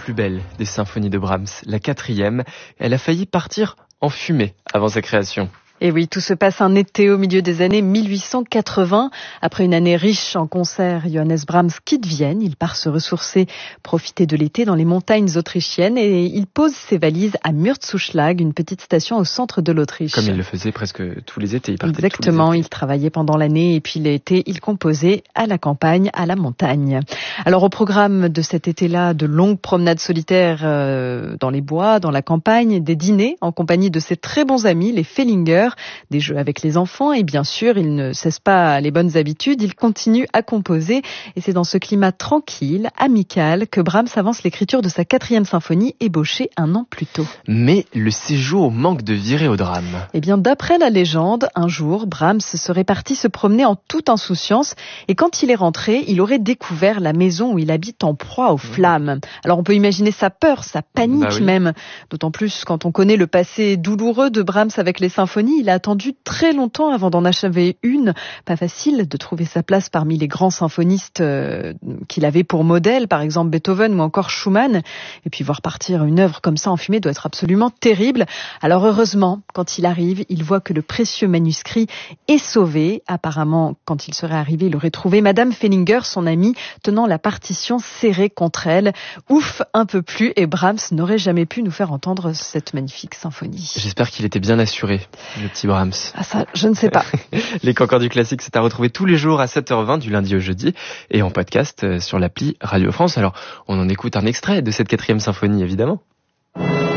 plus belle des symphonies de Brahms, la 4e. Elle a failli partir en fumée avant sa création. Et oui, tout se passe un été au milieu des années 1880. Après une année riche en concerts, Johannes Brahms quitte Vienne. Il part se ressourcer, profiter de l'été dans les montagnes autrichiennes et il pose ses valises à Mürzzuschlag, une petite station au centre de l'Autriche. Comme il le faisait presque tous les étés. Exactement, il travaillait pendant l'année et puis l'été, il composait à la campagne, à la montagne. Alors au programme de cet été-là, de longues promenades solitaires dans les bois, dans la campagne, des dîners en compagnie de ses très bons amis, les Fellinger, des jeux avec les enfants et bien sûr, il ne cesse pas les bonnes habitudes, il continue à composer et c'est dans ce climat tranquille, amical, que Brahms avance l'écriture de sa 4e symphonie ébauchée un an plus tôt. Mais le séjour manque de virer au drame. Eh bien, d'après la légende, un jour, Brahms serait parti se promener en toute insouciance et quand il est rentré, il aurait découvert la maison où il habite en proie aux flammes. Alors on peut imaginer sa peur, sa panique même, d'autant plus quand on connaît le passé douloureux de Brahms avec les symphonies. Il a attendu très longtemps avant d'en achever une. Pas facile de trouver sa place parmi les grands symphonistes qu'il avait pour modèle, par exemple Beethoven ou encore Schumann. Et puis voir partir une œuvre comme ça en fumée doit être absolument terrible. Alors heureusement, quand il arrive, il voit que le précieux manuscrit est sauvé. Apparemment, quand il serait arrivé, il aurait trouvé Madame Fellinger, son amie, tenant la partition serrée contre elle. Ouf, un peu plus, et Brahms n'aurait jamais pu nous faire entendre cette magnifique symphonie. J'espère qu'il était bien assuré, le petit Brahms. Ah ça, je ne sais pas. Les Cancans du Classique, c'est à retrouver tous les jours à 7h20 du lundi au jeudi et en podcast sur l'appli Radio France. Alors, on en écoute un extrait de cette 4e symphonie, évidemment.